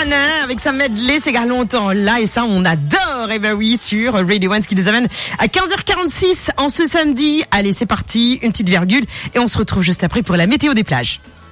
avec sa medley, c'est longtemps là et ça on adore. Et ben oui, sur Radio One, ce qui nous amène à 15h46 en ce samedi. Allez, c'est parti, une petite virgule et on se retrouve juste après pour la météo des plages.